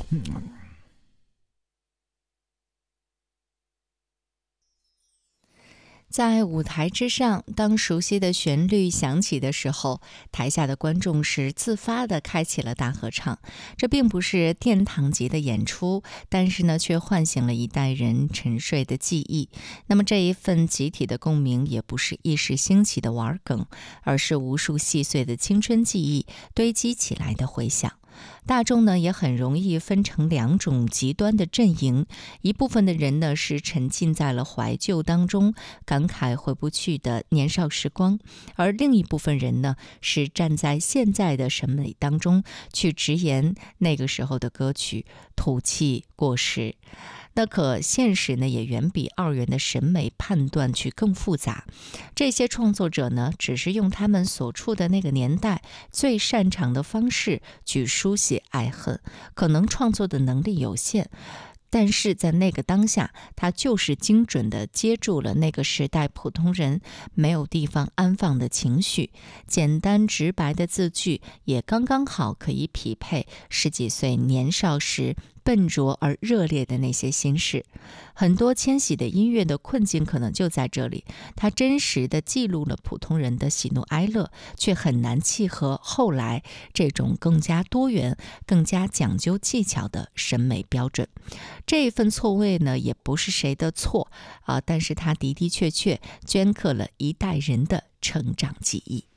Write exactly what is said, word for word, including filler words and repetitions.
在舞台之上，当熟悉的旋律响起的时候，台下的观众是自发地开启了大合唱。这并不是殿堂级的演出，但是呢，却唤醒了一代人沉睡的记忆。那么这一份集体的共鸣，也不是一时兴起的玩梗，而是无数细碎的青春记忆堆积起来的回响。大众呢也很容易分成两种极端的阵营，一部分的人呢是沉浸在了怀旧当中，感慨回不去的年少时光，而另一部分人呢是站在现在的审美当中去直言那个时候的歌曲土气过时。那可现实呢也远比二元的审美判断去更复杂。这些创作者呢只是用他们所处的那个年代最擅长的方式去书写爱恨，可能创作的能力有限，但是在那个当下，他就是精准地接住了那个时代普通人没有地方安放的情绪，简单直白的字句也刚刚好可以匹配十几岁年少时笨拙而热烈的那些心事。很多千禧的音乐的困境可能就在这里，它真实地记录了普通人的喜怒哀乐，却很难契合后来这种更加多元、更加讲究技巧的审美标准。这一份错位呢，也不是谁的错啊，但是它的的确确镌刻了一代人的成长记忆。